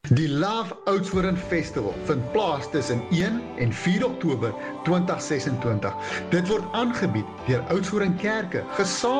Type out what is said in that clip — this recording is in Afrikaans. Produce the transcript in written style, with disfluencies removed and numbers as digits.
Die Love Oudtshoorn Festival vind plaas tussen 1 en 4 Oktober 2026. Dit word aangebied deur Oudtshoorn Kerke,